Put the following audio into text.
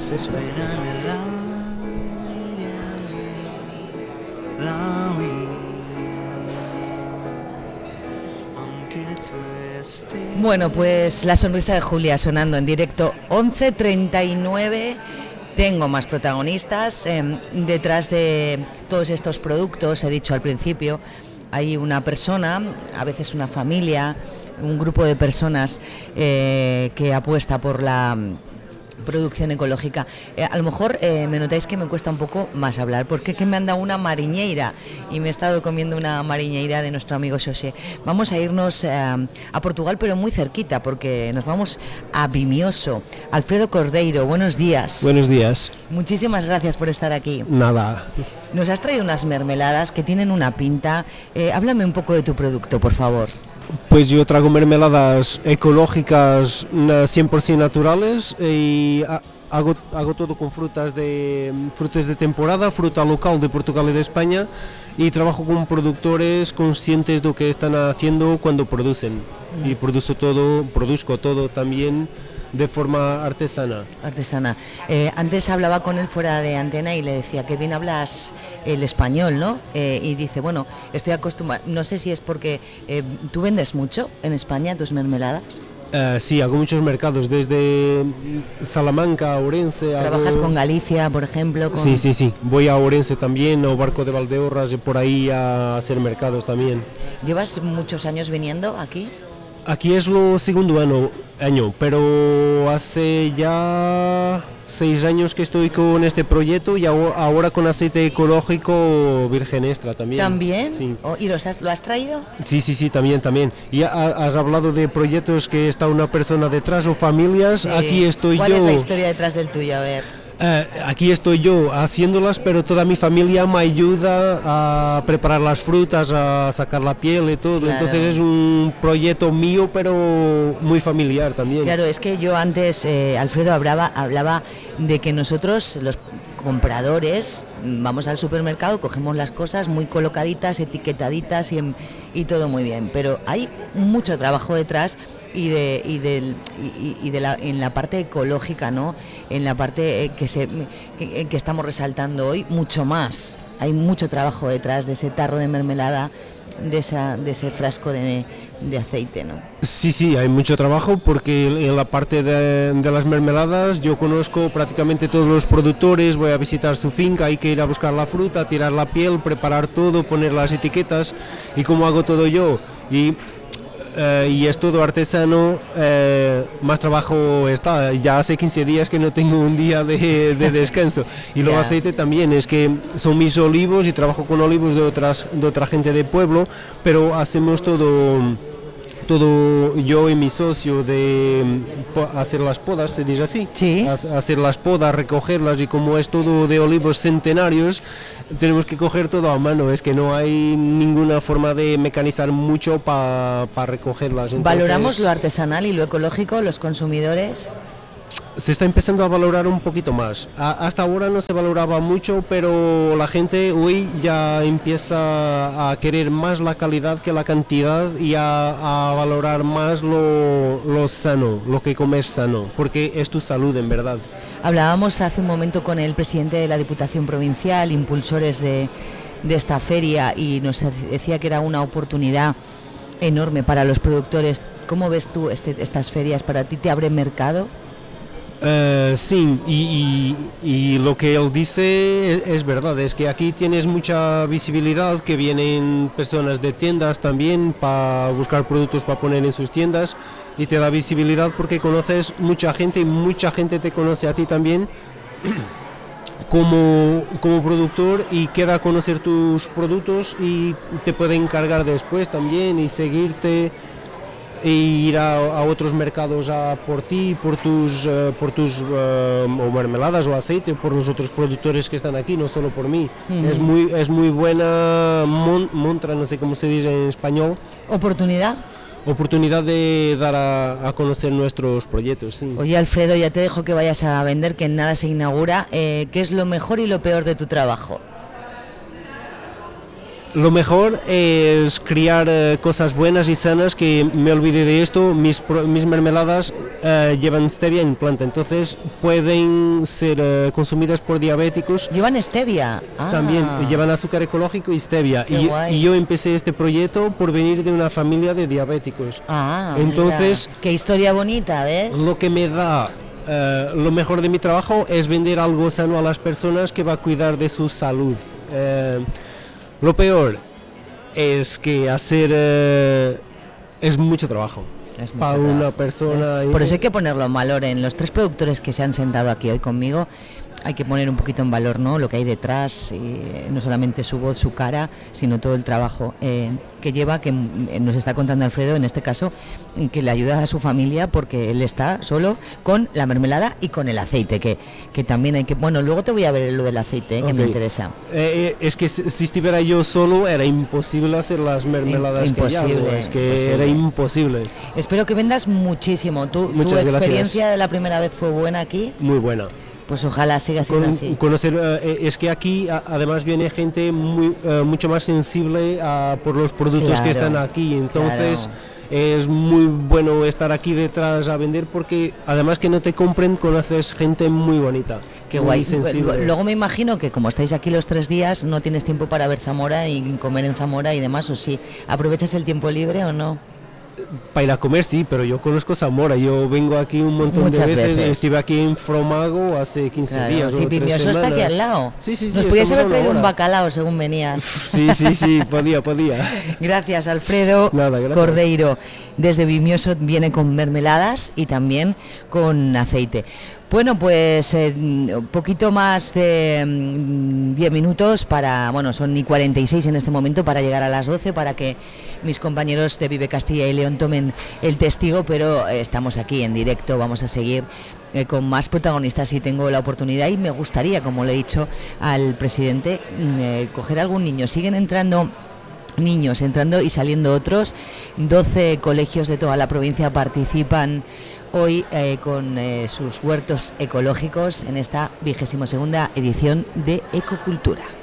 Sí. Bueno, pues la sonrisa de Julia sonando en directo 11:39. Tengo más protagonistas. Detrás de todos estos productos, he dicho al principio, hay una persona, a veces una familia, un grupo de personas que apuesta por la producción ecológica. A lo mejor me notáis que me cuesta un poco más hablar, porque es que me han dado una mariñeira y me he estado comiendo una mariñeira de nuestro amigo Xosé. Vamos a irnos a Portugal, pero muy cerquita, porque nos vamos a Vimioso. Alfredo Cordeiro, buenos días. Buenos días. Muchísimas gracias por estar aquí. Nada. Nos has traído unas mermeladas que tienen una pinta. Háblame un poco de tu producto, por favor. Pues yo traigo mermeladas ecológicas 100% naturales y hago todo con frutas de temporada, fruta local de Portugal y de España, y trabajo con productores conscientes de lo que están haciendo cuando producen. Y produzco todo también de forma artesana. Antes hablaba con él fuera de antena y le decía que bien hablas el español, ¿no? Y dice, bueno, estoy acostumbrado, no sé si es porque tú vendes mucho en España tus mermeladas. Sí, hago muchos mercados, desde Salamanca a Ourense. ¿Trabajas con Galicia, por ejemplo? Sí. Voy a Ourense también, o Barco de Valdeorras, y por ahí a hacer mercados también. ¿Llevas muchos años viniendo aquí? Aquí es lo segundo año, pero hace ya 6 años que estoy con este proyecto y ahora con aceite ecológico virgen extra también. ¿También? Sí. ¿Y lo has traído? Sí, también. Y has hablado de proyectos que está una persona detrás o familias, sí. Aquí estoy ¿Cuál yo. ¿Cuál es la historia detrás del tuyo? A ver. Aquí estoy yo haciéndolas, pero toda mi familia me ayuda a preparar las frutas, a sacar la piel y todo. Claro. Entonces es un proyecto mío, pero muy familiar también. Claro, es que yo antes, Alfredo, hablaba de que nosotros, los compradores, vamos al supermercado, cogemos las cosas muy colocaditas, etiquetaditas y todo muy bien, pero hay mucho trabajo detrás en la parte ecológica, ¿no? En la parte que estamos resaltando hoy, mucho más. Hay mucho trabajo detrás de ese tarro de mermelada, de ese frasco de aceite, ¿no? Sí, hay mucho trabajo, porque en la parte de las mermeladas yo conozco prácticamente todos los productores, voy a visitar su finca, hay que ir a buscar la fruta, tirar la piel, preparar todo, poner las etiquetas, y como hago todo yo y es todo artesano, más trabajo está. Ya hace 15 días que no tengo un día de descanso. Y luego aceite también, es que son mis olivos y trabajo con olivos de otra gente del pueblo, pero hacemos todo yo y mi socio, de hacer las podas, se dice así. Sí. Hacer las podas, recogerlas, y como es todo de olivos centenarios, tenemos que coger todo a mano, es que no hay ninguna forma de mecanizar mucho para recogerlas. Entonces, ¿valoramos lo artesanal y lo ecológico, los consumidores? Se está empezando a valorar un poquito más. Hasta ahora no se valoraba mucho, pero la gente hoy ya empieza a querer más la calidad que la cantidad, y a valorar más lo sano, lo que comes sano, porque es tu salud en verdad. Hablábamos hace un momento con el presidente de la Diputación Provincial, impulsores de esta feria, y nos decía que era una oportunidad enorme para los productores. ¿Cómo ves tú estas ferias? ¿Para ti te abre mercado? Sí, y lo que él dice es verdad, es que aquí tienes mucha visibilidad, que vienen personas de tiendas también para buscar productos para poner en sus tiendas, y te da visibilidad porque conoces mucha gente, y mucha gente te conoce a ti también como productor, y queda a conocer tus productos y te puede encargar después también y seguirte, e ir a otros mercados por ti, por tus o mermeladas o aceite, por los otros productores que están aquí, no solo por mí. Uh-huh. Es muy buena montra, no sé cómo se dice en español. Oportunidad de dar a conocer nuestros proyectos, sí. Oye, Alfredo, ya te dejo que vayas a vender, que en nada se inaugura. ¿Qué es lo mejor y lo peor de tu trabajo? Lo mejor es criar cosas buenas y sanas, que me olvide de esto. Mis mermeladas llevan stevia en planta, entonces pueden ser consumidas por diabéticos. ¿Llevan stevia? También llevan azúcar ecológico y stevia. Y yo empecé este proyecto por venir de una familia de diabéticos. Entonces, mira, qué historia bonita, ¿ves? Lo que me da lo mejor de mi trabajo es vender algo sano a las personas que va a cuidar de su salud. Lo peor es que hacer es mucho trabajo para una persona. Por eso hay que ponerlo en valor. En los 3 productores que se han sentado aquí hoy conmigo, hay que poner un poquito en valor, ¿no?, lo que hay detrás, y no solamente su voz, su cara, sino todo el trabajo que lleva, que nos está contando Alfredo, en este caso, que le ayuda a su familia, porque él está solo con la mermelada y con el aceite, que también hay que... Bueno, luego te voy a ver lo del aceite, que me interesa. Es que si estuviera yo solo, era imposible hacer las mermeladas imposible. Era imposible. Espero que vendas muchísimo. ¿Tu experiencia de la primera vez fue buena aquí? Muy buena. Pues ojalá siga siendo así. Conocer, es que aquí además viene gente mucho más sensible por los productos que están aquí, entonces es muy bueno estar aquí detrás a vender, porque además que no te compren, conoces gente muy bonita. Qué muy guay. sensible. Luego me imagino que como estáis aquí los 3 días, no tienes tiempo para ver Zamora y comer en Zamora y demás, ¿o sí? ¿Aprovechas el tiempo libre o no? Para ir a comer sí, pero yo conozco Zamora, yo vengo aquí un montón de veces. Estuve aquí en Fromago hace 15 días. Sí, Pimioso está aquí al lado. Sí, nos podías haber traído un bacalao según venías. Sí, podía. Gracias, Alfredo. Nada, gracias. Cordeiro. Desde Vimioso viene con mermeladas y también con aceite. Bueno, pues un poquito más de 10 minutos para, bueno, son y 46 en este momento para llegar a las 12, para que mis compañeros de Vive Castilla y León tomen el testigo, pero estamos aquí en directo, vamos a seguir con más protagonistas y tengo la oportunidad y me gustaría, como le he dicho al presidente, coger algún niño. Siguen entrando niños, entrando y saliendo otros. 12 colegios de toda la provincia participan hoy con sus huertos ecológicos en esta 22ª edición de Ecocultura.